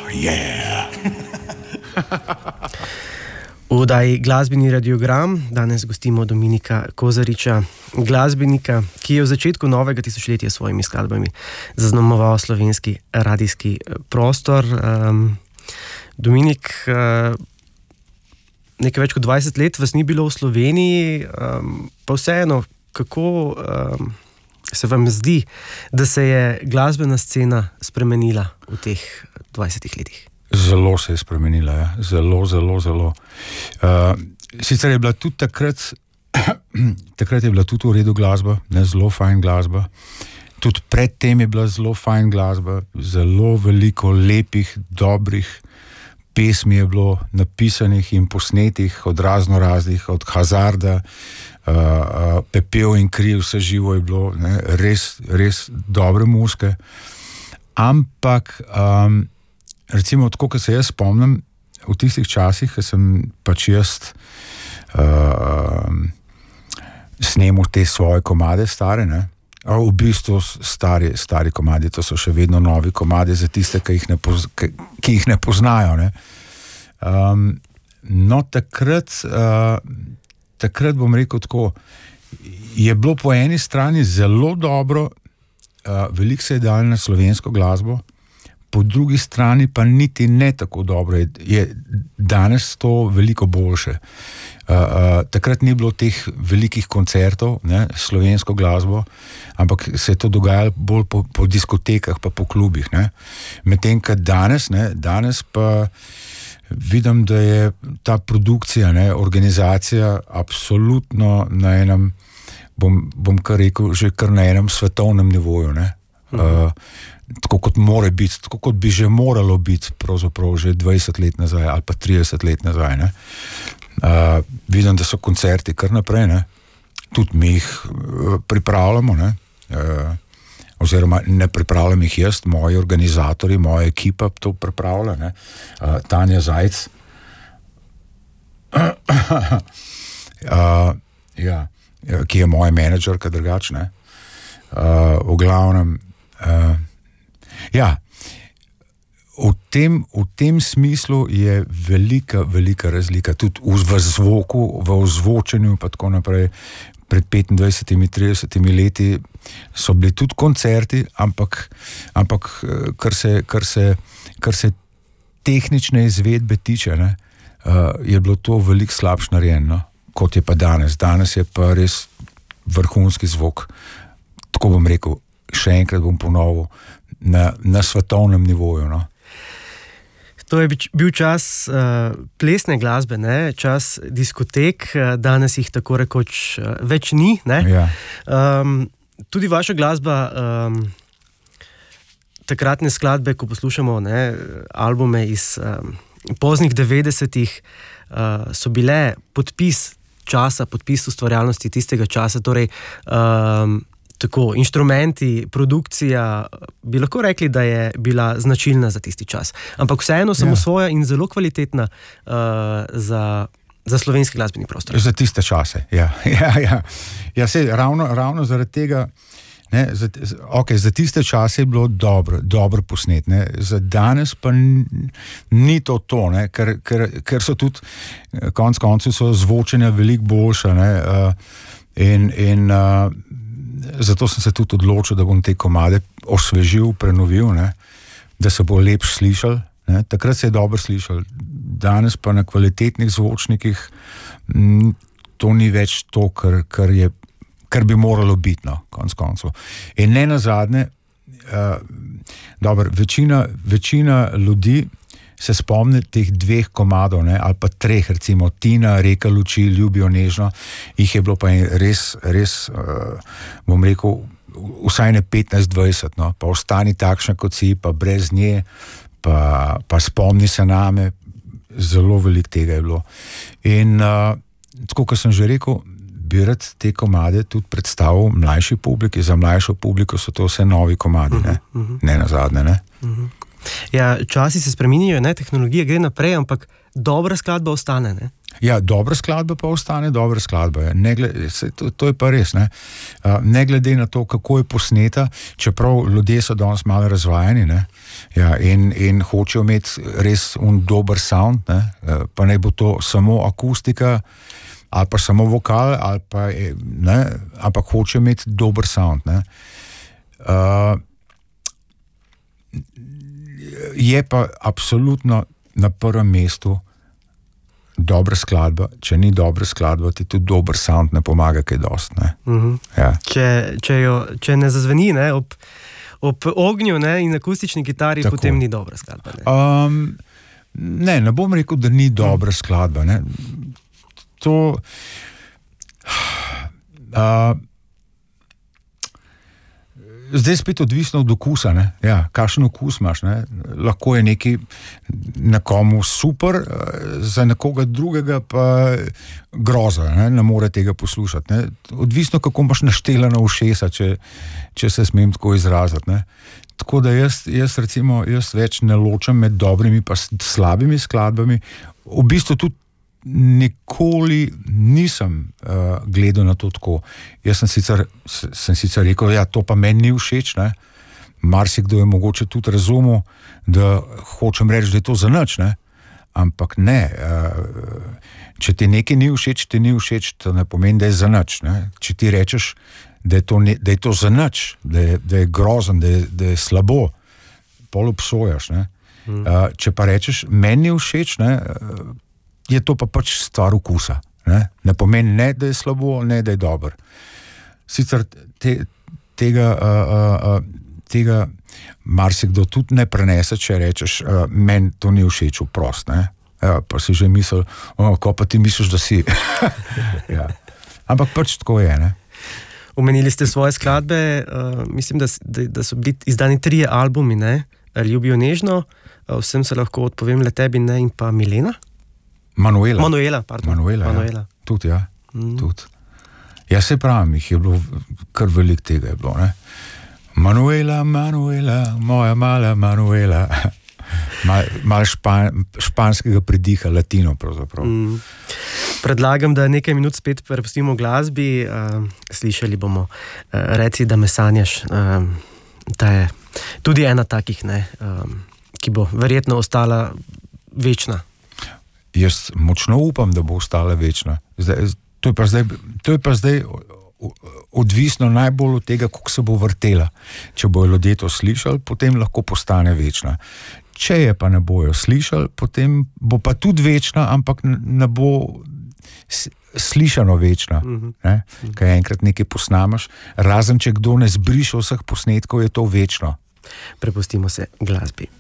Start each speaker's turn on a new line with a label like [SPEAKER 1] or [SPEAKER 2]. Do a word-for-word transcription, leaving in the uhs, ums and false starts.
[SPEAKER 1] yeah.
[SPEAKER 2] V oddaji Glasbeni radiogram danes gostimo Dominika Kozariča, glasbenika, ki je v začetku novega tisočletja s svojimi skladbami zaznamoval slovenski radijski prostor. Um, Dominik, uh, nekaj več kot dvajset let vas ni bilo v Sloveniji, um, pa vseeno, kako um, se vam zdi, da se je glasbena scena spremenila v teh dvajsetih letih?
[SPEAKER 1] Zelo se je spremenila, ja. Zelo, zelo, zelo. Uh, sicer je bila tudi takrat, takrat je bila tudi v redu glasba, ne, zelo fajn glasba. Tudi predtem je bila zelo fajn glasba, zelo veliko lepih, dobrih pesmi je bilo napisanih in posnetih od razno raznih, od Hazarda, uh, uh, Pepel in kri, vse živo je bilo, ne, res, res dobre muzike. Ampak um, recimo, tako, ko se jaz spomnim, v tistih časih, ko sem pač jaz uh, snemal te svoje komade stare, ne, a v bistvu stari, stari komadi, to so še vedno novi komadi za tiste, ki jih ne, poz, ki, ki jih ne poznajo, ne. Um, no, takrat, uh, takrat bom rekel tako, je bilo po eni strani zelo dobro, uh, veliko se je dalo na slovensko glasbo, po drugi strani pa niti ne tako dobro. Je, je danes to veliko boljše. Uh, uh, takrat ni bilo teh velikih koncertov, ne, slovensko glasbo, ampak se je to dogajalo bolj po, po diskotekah pa po klubih. Medtem, ko danes, ne, danes pa vidim, da je ta produkcija, ne, organizacija absolutno na enem, bom, bom kar rekel, že kar na enem svetovnem nivoju, ne. Uh, tako kot more biti, tako kot bi že moralo biti pravzaprav že dvajset let nazaj ali pa trideset let nazaj, ne. Uh, vidim, da so koncerti kar naprej, ne. Tudi mi jih uh, pripravljamo, ne. Uh, oziroma ne pripravljam jih jaz, moji organizatori, moja ekipa to pripravlja, ne. Uh, Tanja Zajc. uh, ja, ki je moj menedžer, kaj drugače, ne. Uh, v glavnem uh, ja, v tem, v tem smislu je velika, velika razlika, tudi v, v zvoku, v ozvočenju pa tako naprej. Pred petindvajsetimi, tridesetimi leti so bili tudi koncerti, ampak, ampak kar se, kar se, kar se tehnične izvedbe tiče, ne, uh, je bilo to veliko slabše narejeno, no, kot je pa danes. Danes je pa res vrhunski zvok, tako bom rekel, še enkrat bom ponovil, na, na svetovnem nivoju, no.
[SPEAKER 2] To je bil čas uh, plesne glasbe, ne? Čas diskotek, danes jih tako rekoč uh, več ni, ne?
[SPEAKER 1] Ja.
[SPEAKER 2] Um, tudi vaša glasba, um, takratne skladbe, ko poslušamo, ne, albume iz um, poznih devetdesetih, uh, so bile podpis časa, podpis ustvarjalnosti tistega časa, torej um, tako, inštrumenti, produkcija, bi lahko rekli, da je bila značilna za tisti čas. Ampak vseeno samo
[SPEAKER 1] ja.
[SPEAKER 2] svoja in zelo kvalitetna uh, za, za slovenski glasbeni prostor.
[SPEAKER 1] Za tiste čase, ja. ja, ja. ja se, ravno, ravno zaradi tega, ne, za, okay, za tiste čase je bilo dobro, dobro posnet, ne. Za danes pa ni to to, ne, ker, ker, ker so tudi, konc koncev so zvočenja veliko boljša, ne, uh, in, in uh, zato sem se tudi odločil, da bom te komade osvežil, prenovil, ne, da se bo lepš slišal, ne. Takrat se je dobro slišal, danes pa na kvalitetnih zvočnikih m, to ni več to, kar, kar, je, kar bi moralo biti, no, konc koncev. In ne nazadnje, uh, dobro, večina, večina ljudi se spomni teh dveh komadov, ne, ali pa treh, recimo Tina, Reka luči, Ljubijo nežno, jih je bilo pa res, res, uh, bom rekel, vsaj ne petnajst dvajset, no, pa Ostani takšna, kot si, pa Brez nje, pa, pa Spomni se name, zelo veliko tega je bilo. In uh, tako, kot sem že rekel, bi rad te komade tudi predstavil mlajši publiki, za mlajšo publiko so to vse novi komadi, ne, uh -huh. ne nazadnje, ne.
[SPEAKER 2] Uh -huh. Ja, časi se spreminjajo, ne, tehnologija gre naprej, ampak dobra skladba ostane, ne?
[SPEAKER 1] Ja, dobra skladba pa ostane dobra skladba. Ne glede, se, to, to je pa res. Ne? Uh, ne glede na to, kako je posneta, čeprav ljudje so danes malo razvajeni, ne? Ja, in, in hočejo imeti res un dober sound, ne? Uh, pa naj bo to samo akustika, ali pa samo vokal, ali pa, ne? Ampak hočejo imeti dober sound. Ne? Uh, je pa absolutno na prvem mestu dobra skladba. Če ni dobra skladba, ti tudi dober sound ne pomaga kaj dosti. Ne?
[SPEAKER 2] Uh-huh.
[SPEAKER 1] Ja.
[SPEAKER 2] Če, če, jo, če ne zazveni, ne, ob, ob ognju, ne, in akustični kitari, tako. Potem ni dobra skladba. Ne?
[SPEAKER 1] Um, ne, ne bom rekel, da ni dobra skladba. Ne? To uh, zdaj spet odvisno od okusa. Ne? Ja, kakšen okus imaš. Ne? Lahko je nekaj nekomu super, za nekoga drugega pa groza, ne, ne more tega poslušati. Ne? Odvisno, kako imaš naštelana ušesa, če, če se smem tako izraziti. Ne? Tako da jaz, jaz recimo, jaz več ne ločam med dobrimi pa slabimi skladbami. V bistvu tudi nikoli nisem uh, gledal na to tako. Jaz sem sicer, sem sicer rekel, ja, to pa meni ni všeč, ne. Marsikdo je mogoče tudi razumel, da hočem reči, da je to za nič, ne. Ampak ne, uh, če ti nekaj ni všeč, ti ni všeč, to ne pomeni, da je za nič, ne. Če ti rečeš, da je to, ne, da je to za nič, da je, da je grozen, da je, da je slabo, pol obsojaš, ne. Uh, če pa rečeš, meni ni všeč, ne, uh, je to pa pač stvar okusa. Ne, ne pomeni ne, da je slabo, ne, da je dober. Sicer te, tega, uh, uh, tega marsikdo tudi ne prenese, če rečeš, uh, meni to ni všeč vprost. Ne. Ja, pa si že mislil, oh, ko pa ti misliš, da si. Ja. Ampak pač tako je. Ne.
[SPEAKER 2] Omenili ste svoje skladbe, uh, mislim, da, da, da so bili izdani trije albumi, ne? Ljubijo nežno, uh, vsem se lahko odpovem, le tebi ne in pa Milena.
[SPEAKER 1] Manuela.
[SPEAKER 2] Manuela, pardon.
[SPEAKER 1] Manuela,
[SPEAKER 2] Manuela.
[SPEAKER 1] Ja. Tudi, ja.
[SPEAKER 2] Mm.
[SPEAKER 1] Tudi. Ja, se pravim, jih je bilo, kar veliko tega je bilo, ne. Manuela, Manuela, moja mala Manuela. Mal, mal špan, španskega pridiha, latino pravzaprav. Mm.
[SPEAKER 2] Predlagam, da nekaj minut spet prepustimo glasbi. Uh, slišali bomo uh, Reci, da me sanjaš. Uh, ta je tudi ena takih, ne, um, ki bo verjetno ostala večna.
[SPEAKER 1] Jaz močno upam, da bo ostala večna. Zdaj, to je pa zdaj, to je pa zdaj odvisno najbolj od tega, kako se bo vrtela. Če bojo ljudje to slišali, potem lahko postane večna. Če je pa ne bojo slišali, potem bo pa tudi večna, ampak ne bo slišano večna. Mm-hmm. Kaj enkrat nekaj posnamaš, razen če kdo ne zbriše vseh posnetkov, je to večno.
[SPEAKER 2] Prepustimo se glasbi.